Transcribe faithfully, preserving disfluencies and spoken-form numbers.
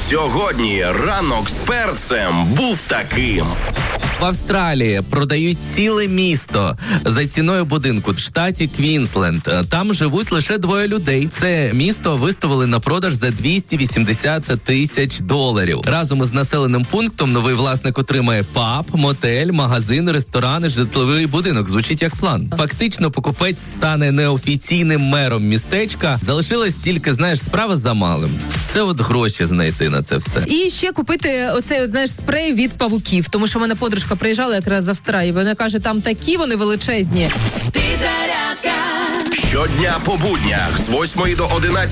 Сьогодні ранок з перцем був таким. В Австралії продають ціле місто за ціною будинку в штаті Квінсленд. Там живуть лише двоє людей. Це місто виставили на продаж за двісті вісімдесят тисяч доларів. Разом із населеним пунктом новий власник отримає паб, мотель, магазин, ресторан, житловий будинок. Звучить як план. Фактично, покупець стане неофіційним мером містечка. Залишилась тільки, знаєш, справа за малим. Це от гроші знайти на це все. І ще купити оцей, от, знаєш, спрей від павуків. Тому що в мене подружка приїжджала якраз з Австралії. Вона каже, там такі вони величезні. Щодня по буднях з восьмої до одинадцятої